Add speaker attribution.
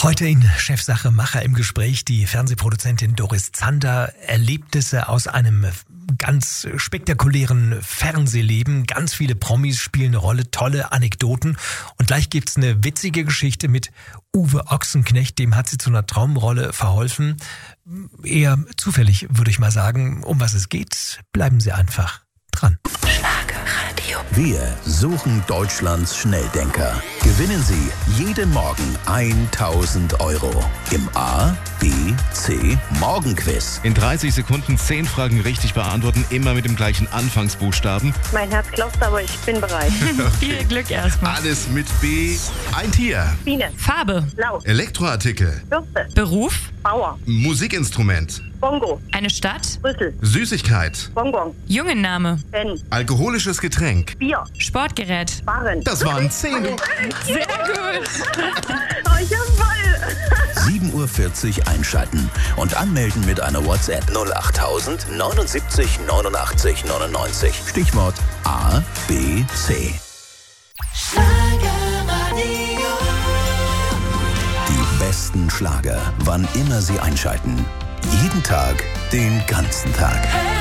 Speaker 1: Heute in Chefsache Macher im Gespräch die Fernsehproduzentin Doris Zander. Erlebnisse aus einem ganz spektakulären Fernsehleben. Ganz viele Promis spielen eine Rolle, tolle Anekdoten. Und gleich gibt's eine witzige Geschichte mit Uwe Ochsenknecht. Dem hat sie zu einer Traumrolle verholfen. Eher zufällig, würde ich mal sagen. Um was es geht, bleiben Sie einfach dran.
Speaker 2: Schlagerradio.
Speaker 3: Wir suchen Deutschlands Schnelldenker. Gewinnen Sie jeden Morgen 1.000 Euro im A, B, C Morgenquiz.
Speaker 4: In 30 Sekunden 10 Fragen richtig beantworten, immer mit dem gleichen Anfangsbuchstaben.
Speaker 5: Mein Herz klopft, aber ich bin bereit.
Speaker 6: Viel Glück erstmal.
Speaker 4: Alles mit B. Ein Tier.
Speaker 5: Biene,
Speaker 6: Farbe,
Speaker 5: Laut,
Speaker 4: Elektroartikel.
Speaker 5: Bürste,
Speaker 6: Beruf,
Speaker 5: Bauer,
Speaker 4: Musikinstrument.
Speaker 5: Bongo,
Speaker 6: eine Stadt,
Speaker 5: Brüssel,
Speaker 4: Süßigkeit.
Speaker 5: Bonbon,
Speaker 6: Jungenname,
Speaker 5: Ben,
Speaker 4: Alkoholisches Getränk.
Speaker 5: Bier,
Speaker 6: Sportgerät.
Speaker 5: Barren.
Speaker 4: Das waren 10.
Speaker 6: Sehr gut.
Speaker 5: Oh, jawoll!
Speaker 3: 7.40 Uhr einschalten und anmelden mit einer WhatsApp 08000 79 89 99. Stichwort A, B, C. Die besten Schlager, wann immer Sie einschalten. Jeden Tag, den ganzen Tag.